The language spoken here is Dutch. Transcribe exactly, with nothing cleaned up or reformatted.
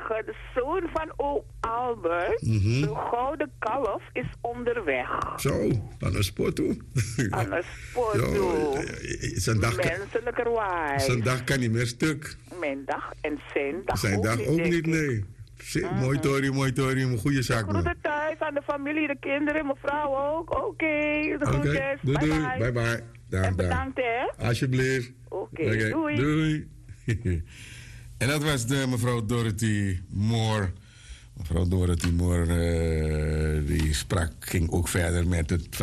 zeggen, de zoon van oom Albert, Mhm. de gouden kalf, is onderweg. Zo, aan een sport toe. Aan een sport toe. Zijn dag, kan- Menselijkerwijs. zijn dag kan niet meer stuk. Mijn dag en zijn dag Zijn ook dag niet, ook denk niet, ik. nee. Zee, Mooi Tori, mooi Tori, een goede zaak, man. Groeten thuis aan de familie, de kinderen, mevrouw ook. Oké, de Oké, groetjes. doei, Bye doei. bye. Bye bye. Dag, En dag. bedankt hè. Alsjeblieft. Oké, Oké, doei. doei. En dat was de mevrouw Dorothy Moore. Mevrouw Dorothy Moore, eh, die sprak, ging ook verder met het